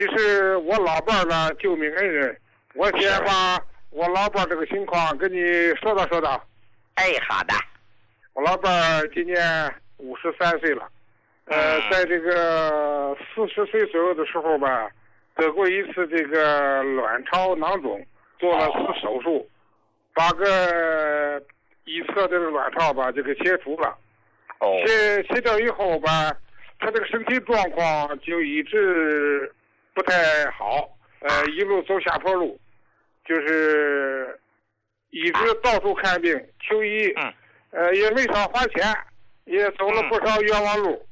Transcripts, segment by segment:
这是我老伴儿的救命恩人，我先把我老伴儿这个情况跟你说道说道。 哎，好的。 我老伴儿今年53岁了，在这个40岁左右的时候吧，得过一次这个卵巢囊肿，做了次手术，把个一侧这个卵巢吧就给切除了。切掉以后吧，他这个身体状况就一直不太好，一路走下坡路，就是一直到处看病求医，也没少花钱，也走了不少冤枉路。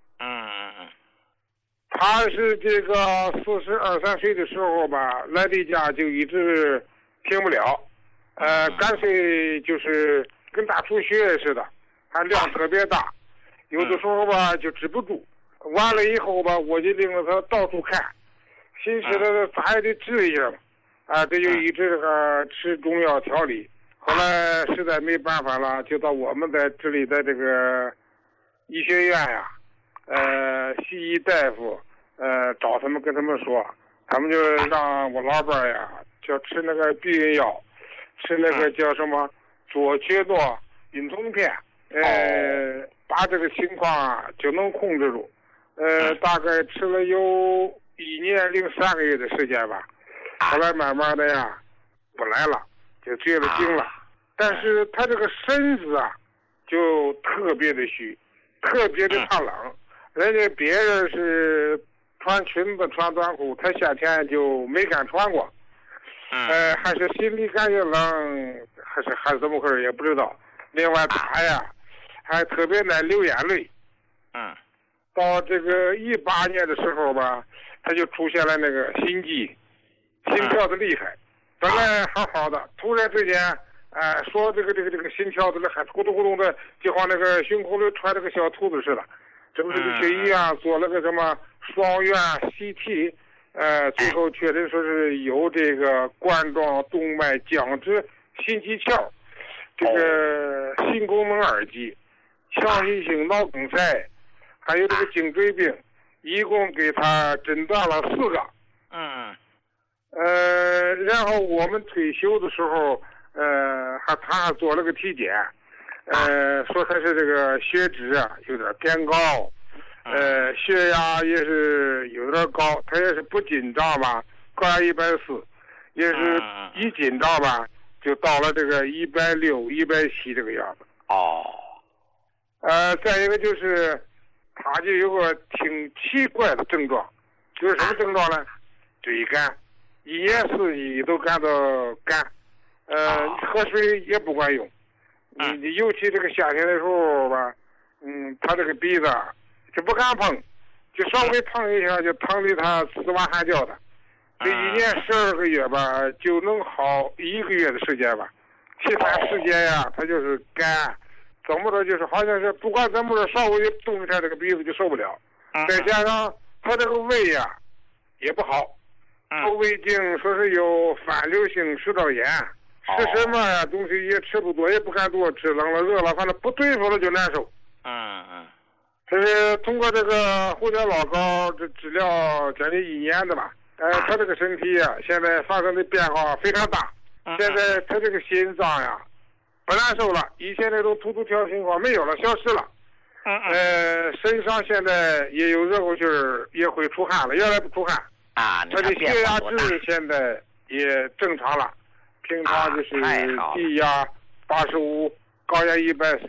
他是这个42、43岁的时候吧，来例假就一直停不了，干脆就是跟大出血似的，还量特别大，有的时候吧就止不住。完了以后吧，我就领着他到处看，寻思着咋也得治一下嘛，这就一直吃中药调理。后来实在没办法了，就到我们在这里的这个医学院呀，西医大夫，找他们跟他们说，他们就让我老伴儿呀，就吃那个避孕药，吃那个叫什么左曲诺孕酮片，把这个情况啊就能控制住。大概吃了有1年零3个月的时间吧，后来慢慢的呀不来了，就绝了经了。但是他这个身子啊就特别的虚，特别的怕冷，人家别人是穿裙子穿短裤，他夏天就没敢穿过，还是心里感觉冷，还是怎么回事也不知道。另外他呀还特别爱流眼泪，到这个18年的时候吧，他就出现了那个心悸，心跳的厉害，本来好好的，突然之间说这个心跳的还咕咚咕咚的，就像那个胸口里穿这个小兔子似的。这不是去医院做了个什么双院 CT， 最后确诊说是有这个冠状动脉僵直心肌鞘，这个心功能二级，强心性脑梗塞，还有这个颈椎病，一共给他诊断了4个。然后我们退休的时候，他还做了个体检，说他是这个血脂啊有点偏高，血压也是有点高，他也是不紧张吧，高压140，也是一紧张吧就到了这个160、170这个样子。再一个就是他就有个挺奇怪的症状，就是什么症状呢？嘴干，一年四季都感到干，喝水也不管用。你尤其这个夏天的时候吧，他这个鼻子就不敢碰，就稍微碰一下就疼得他死哇喊叫的。这1年12个月吧，就能好1个月的时间吧，其他时间呀，他就是干，怎么着就是好像是不管怎么着，稍微动一下这个鼻子就受不了。再加上他这个胃呀也不好，胃镜说是有反流性食道炎。吃什么呀东西也吃不多，也不敢多吃，冷了热了，反正不对付了就难受。这是通过这个胡椒老膏这治疗将近1年的吧。他这个身体呀，现在发生的变化非常大。现在他这个心脏呀不难受了，以前那种突突跳情况没有了，消失了。身上现在也有热乎劲儿，也会出汗了，原来不出汗。他的血压值现在也正常了。平常就是低压85，高压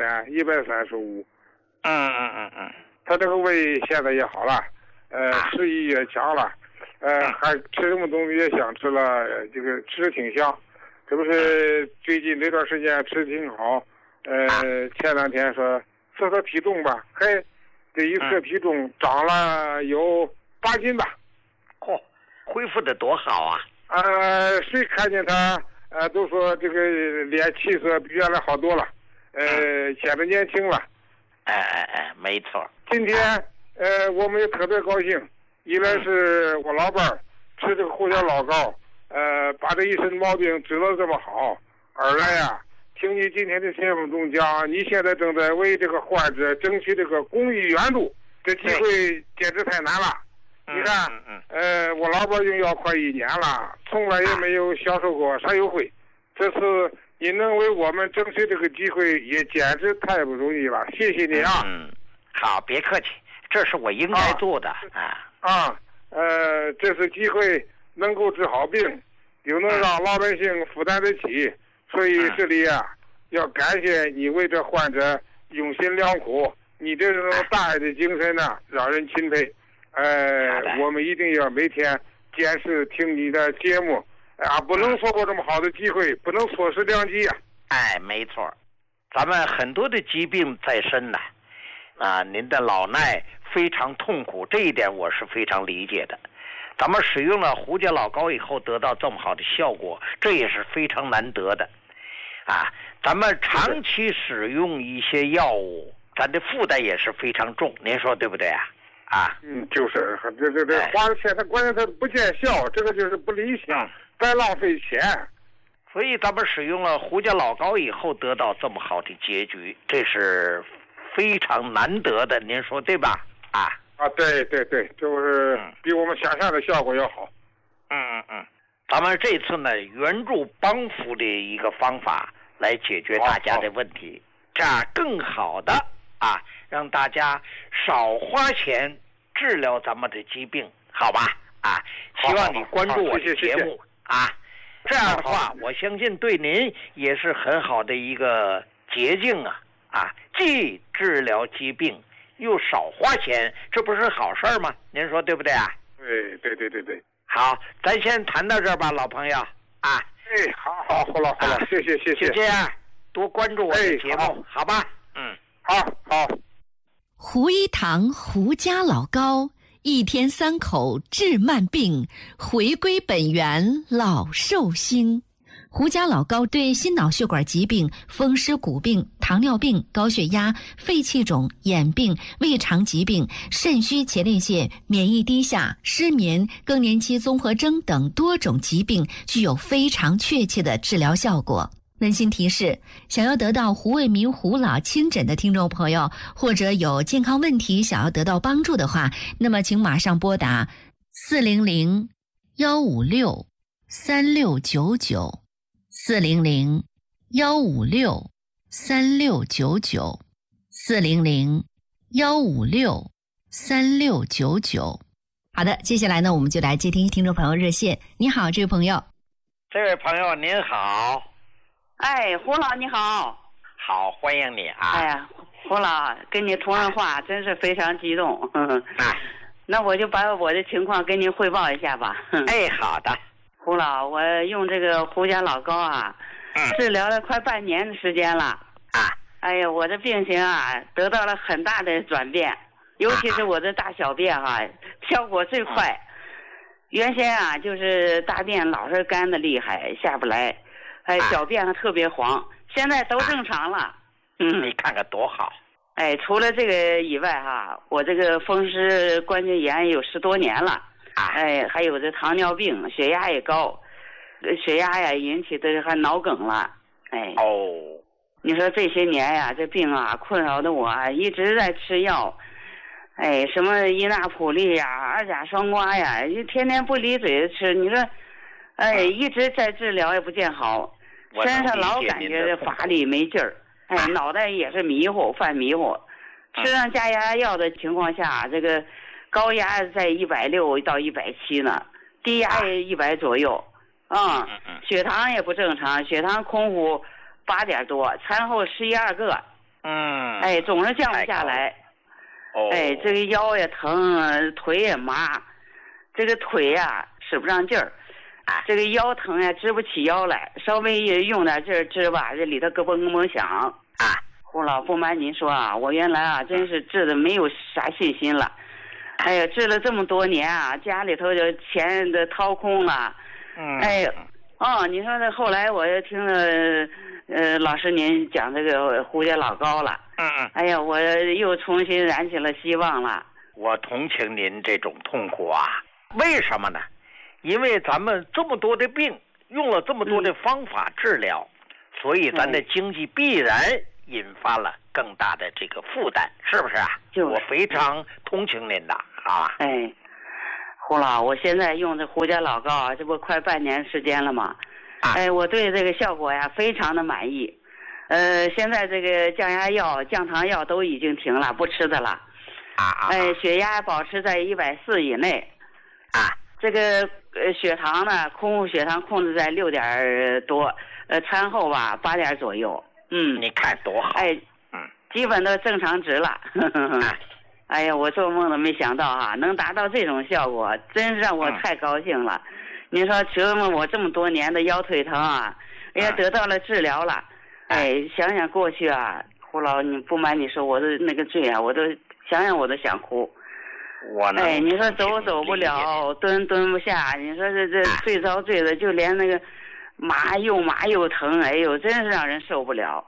130、135。他这个胃现在也好了，食欲也强了，还吃什么东西也想吃了，这个吃的挺香。这不是最近这段时间吃的挺好，前2天说测体重吧，这一测体重长了有8斤吧。 恢复的多好啊！ 谁看见他？都说这个脸气色比原来好多了，显得年轻了。 没错。 今天我们也特别高兴，一来是我老伴儿吃这个胡椒老膏，把这一身毛病治得这么好；二来呀，听你今天的节目中讲，你现在正在为这个患者争取这个公益援助，这机会简直太难了。 你看，我老伴用药快1年了，从来也没有享受过啥优惠。这次你能为我们争取这个机会，也简直太不容易了，谢谢你啊！ 好，别客气，这是我应该做的这次机会能够治好病，又能让老百姓负担得起，所以这里要感谢你为这患者用心良苦，你这种大爱的精神呢，让人钦佩。我们一定要每天坚持听你的节目不能错过这么好的机会，不能错失良机没错，咱们很多的疾病在身呢，您的老衲非常痛苦，这一点我是非常理解的。咱们使用了胡家老膏以后得到这么好的效果，这也是非常难得的咱们长期使用一些药物，咱的负担也是非常重，您说对不对就是这花了钱，他关键他不见效，这个就是不理想，白浪费钱。 所以咱们使用了胡家老膏以后得到这么好的结局，这是非常难得的，您说对吧？ 对，就是比我们想象的效果要好。 咱们这次呢，援助帮扶的一个方法来解决大家的问题，这样更好的让大家少花钱治疗咱们的疾病，好吧？希望你关注我的节目这样的话，我相信对您也是很好的一个捷径既治疗疾病又少花钱，这不是好事吗？您说对不对对。 好，咱先谈到这儿吧，老朋友好了，谢谢。 就这样，多关注我的节目，好吧？ 好。 胡一堂胡家老膏，1天3口治慢病，回归本源老寿星。胡家老膏对心脑血管疾病、风湿骨病、糖尿病、高血压、肺气肿、眼病、胃肠疾病、肾虚前列腺、免疫低下、失眠、更年期综合征等多种疾病具有非常确切的治疗效果。温馨提示，想要得到胡卫民胡老亲诊的听众朋友，或者有健康问题想要得到帮助的话，那么请马上拨打400-156-3699 400-156-3699 400-156-3699。好的，接下来呢，我们就来接听听众朋友热线。你好，这位朋友。 这位朋友您好。 胡老你好。 好，欢迎你胡老跟你通上话真是非常激动。那我就把我的情况跟您汇报一下吧。 好的。 胡老，我用这个胡家老膏治疗了快半年的时间了。我的病情得到了很大的转变，尤其是我的大小便效果最快。原先就是大便老是干的厉害，下不来。小便还特别黄，现在都正常了。 你看看多好。 除了这个以外我这个风湿关节炎有10多年了。还有这糖尿病，血压也高，血压引起的还脑梗了。你说这些年这病困扰的我一直在吃药。什么伊那普利二甲双胍就天天不离嘴的吃。你说一直在治疗也不见好，身上老感觉乏力没劲儿，脑袋也是迷糊，犯迷糊。吃上降压药的情况下，这个高压在160到170呢，低压也100左右。血糖也不正常，血糖空腹8点多，餐后11、2个。总是降不下来。这个腰也疼，腿也麻，这个腿使不上劲儿。这个腰疼支不起腰来，稍微用点劲儿支吧，这里头咯嘣咯嘣响。胡老，不瞒您说我原来真是治的没有啥信心了。治了这么多年家里头就钱都掏空了。你说这后来我又听了老师您讲这个胡家老膏了。我又重新燃起了希望了。 我同情您这种痛苦为什么呢？因为咱们这么多的病，用了这么多的方法治疗，所以咱的经济必然引发了更大的这个负担，是不是就是我非常同情您的胡老，我现在用这胡家老膏啊，这不快半年时间了吗？我对这个效果呀非常的满意。现在这个降压药、降糖药都已经停了，不吃的了。血压保持在140以内。这个血糖呢，血糖控制在6点多，餐后吧8点左右。 你看多好。 基本都正常值了。哎呀，我做梦都没想到啊，能达到这种效果，真是让我太高兴了。你说折磨我这么多年的腰腿疼啊，得到了治疗了。想想过去啊，胡老，你不瞒你说，我的那个罪啊，我都想想我都想哭。你说走不了，蹲不下，你说这最遭罪的，就连那个麻又疼，哎呦，真是让人受不了。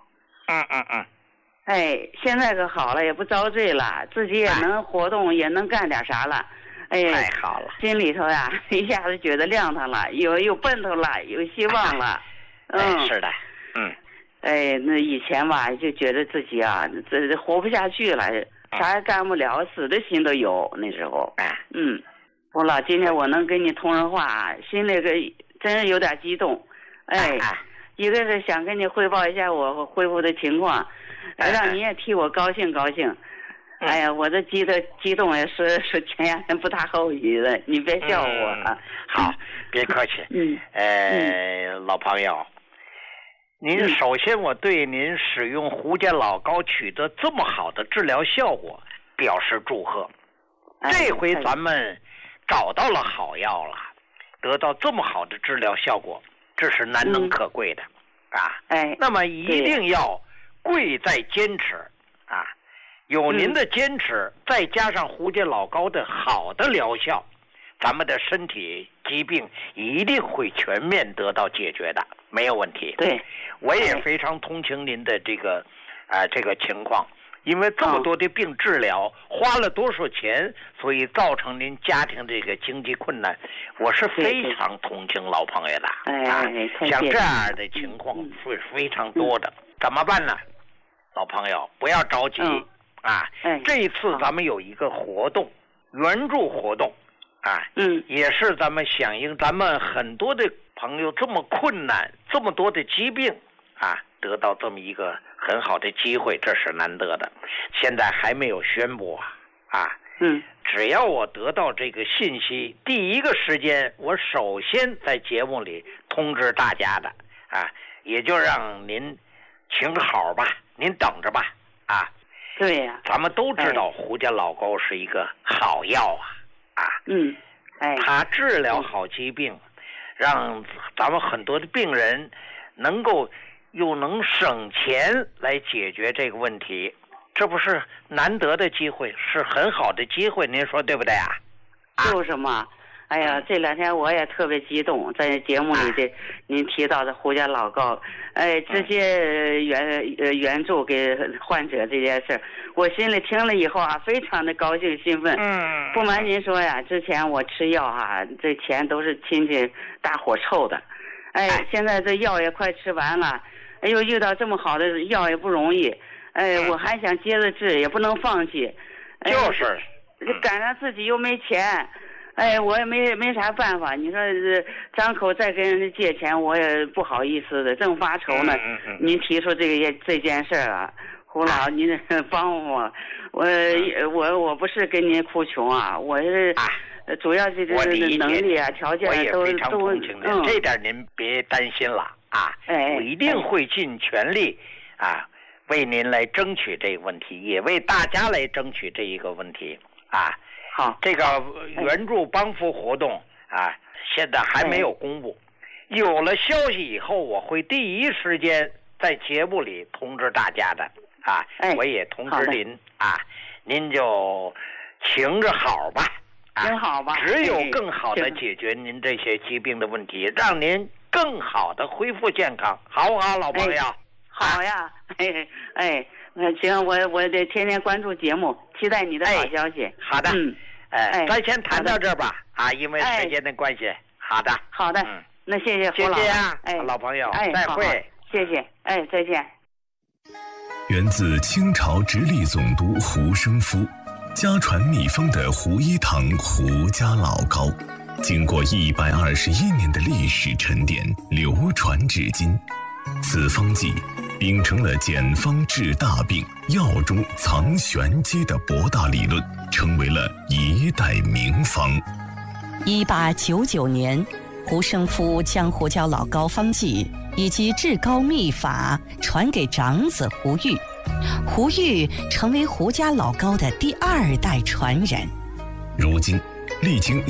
现在可好了，也不遭罪了，自己也能活动，也能干点啥了。 太好了， 心里头呀一下子觉得亮堂了，有奔头了，有希望了。 是的。 那以前吧就觉得自己啊这活不下去了，啥也干不了，死的心都有那时候。胡老，今天我能跟你通上话，心里真是有点激动。一个是想跟你汇报一下我恢复的情况，让你也替我高兴高兴。哎呀，我这激动也是前两天不大好意思，你别笑我。 好，别客气。老朋友，您首先我对您使用胡家老膏取得这么好的治疗效果表示祝贺。这回咱们找到了好药了，得到这么好的治疗效果，这是难能可贵的。那么一定要贵在坚持。有您的坚持，再加上胡家老膏的好的疗效，咱们的身体疾病一定会全面得到解决的，没有问题。我也非常同情您的这个情况，因为这么多的病治疗花了多少钱，所以造成您家庭这个经济困难，我是非常同情老朋友的。像这样的情况是非常多的，怎么办呢？老朋友不要着急。这一次咱们有一个活动，援助活动，也是咱们响应咱们很多的朋友这么困难，这么多的疾病，得到这么一个很好的机会，这是难得的。现在还没有宣布只要我得到这个信息，第一个时间我首先在节目里通知大家的，也就让您请好吧，您等着吧。 对呀， 咱们都知道胡家老膏是一个好药它治疗好疾病，让咱们很多的病人能省钱来解决这个问题，这不是难得的机会，是很好的机会，您说对不对就是嘛。哎呀，这两天我也特别激动，在节目里您提到的胡家老膏，直接援助给患者这件事，我心里听了以后非常的高兴兴奋。不瞒您说呀，之前我吃药这钱都是亲戚大伙凑的。现在这药也快吃完了，又遇到这么好的药也不容易。我还想接着治，也不能放弃。 就是赶上自己又没钱。我也没啥办法。你说张口再跟人家借钱，我也不好意思的，正发愁呢。您提出这件事胡老，您帮我，我不是跟您哭穷我是主要这个能力条件都我也非常同情您，这点您别担心了我一定会尽全力为您来争取这个问题，也为大家来争取这一个问题好， 这个援助帮扶活动现在还没有公布，有了消息以后，我会第一时间在节目里通知大家的我也通知您您就请着好吧挺好吧， 只有更好的解决您这些疾病的问题，让您更好的恢复健康，好不好，老朋友？ 好呀，行，我得天天关注节目，期待你的好消息。 好的，咱先谈到这儿吧，因为时间的关系。好的， 那谢谢胡老师，老朋友，再会， 谢谢，再见。 源自清朝直隶总督胡生夫， 家传秘方的胡一堂胡家老膏，经过121年的历史沉淀，流传至今。此方剂秉承了简方治大病、药中藏玄机的博大理论，成为了一代名方。 1899年，胡生夫将胡椒老膏方剂以及治膏秘法传给长子胡玉，胡玉成为胡家老膏的第2代传人。 如今，历经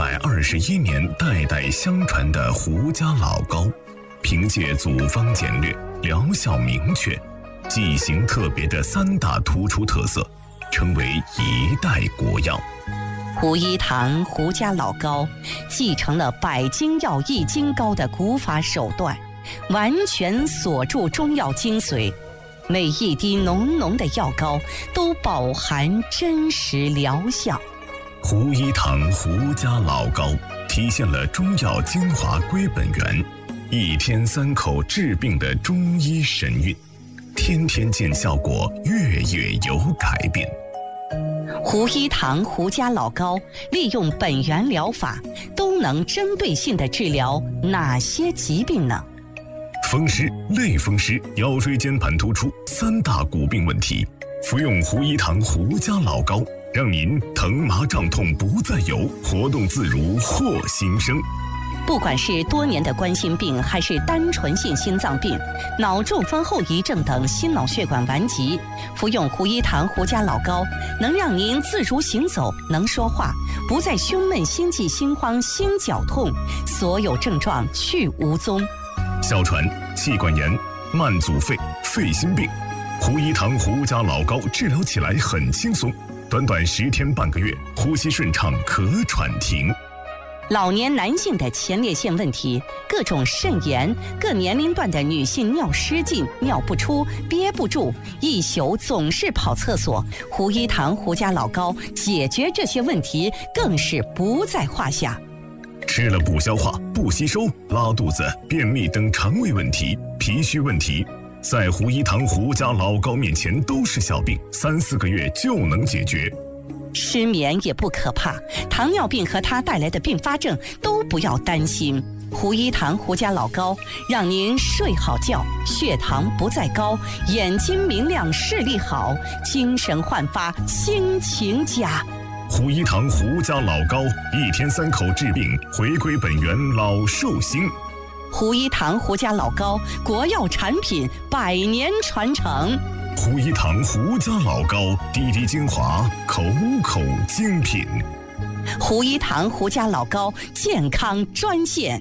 121年代代相传的胡家老膏，凭借组方简略、疗效明确、剂型特别的3大突出特色，成为一代国药。 胡一堂胡家老膏继承了百金药益金膏的古法手段，完全锁住中药精髓，每一滴浓浓的药膏都饱含真实疗效。 胡一堂胡家老膏体现了中药精华归本源，1天3口治病的中医神韵，天天见效果，月月有改变。 胡一堂胡家老膏利用本源疗法，都能针对性地治疗哪些疾病呢？ 风湿、类风湿、腰椎间盘突出3大骨病问题，服用胡一堂胡家老膏，让您疼麻胀痛不再有，活动自如获新生。 不管是多年的冠心病，还是单纯性心脏病、脑中风后遗症等心脑血管顽疾，服用胡一堂胡家老膏，能让您自如行走，能说话，不再胸闷、心悸、心慌、心绞痛，所有症状去无踪。 哮喘、气管炎、慢阻肺、肺心病，胡一堂胡家老膏治疗起来很轻松，短短10天半个月，呼吸顺畅，咳喘停。 老年男性的前列腺问题、各种肾炎、各年龄段的女性尿失禁、尿不出、憋不住，一宿总是跑厕所，胡一堂胡家老膏解决这些问题更是不在话下。 吃了不消化、不吸收、拉肚子、便秘等肠胃问题、脾虚问题，在胡一堂胡家老膏面前都是小病，3、4个月就能解决。 失眠也不可怕，糖尿病和它带来的并发症都不要担心。胡一堂胡家老膏让您睡好觉，血糖不再高，眼睛明亮，视力好，精神焕发，心情佳。 胡一堂胡家老膏1天3口治病，回归本源，老寿星。 胡一堂胡家老膏国药产品，100年传承。 胡一堂胡家老膏，滴滴精华，口口精品。 胡一堂胡家老膏健康专线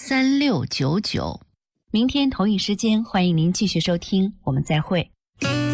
400-156-3699，400-156-3699。明天同一时间，欢迎您继续收听，我们再会。